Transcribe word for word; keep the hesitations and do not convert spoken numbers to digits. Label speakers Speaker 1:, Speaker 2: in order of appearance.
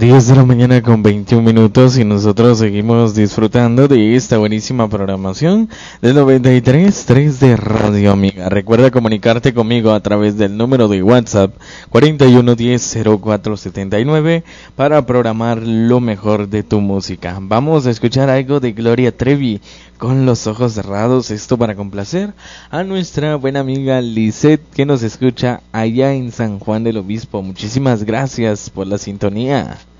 Speaker 1: diez de la mañana con veintiún minutos y nosotros seguimos disfrutando de esta buenísima programación del noventa y tres punto tres de Radio Amiga. Recuerda comunicarte conmigo a través del número de WhatsApp cuarenta y uno diez cero cuatro setenta y nueve para programar lo mejor de tu música. Vamos a escuchar algo de Gloria Trevi con los ojos cerrados, esto para complacer a nuestra buena amiga Lisette que nos escucha allá en San Juan del Obispo. Muchísimas gracias por la sintonía.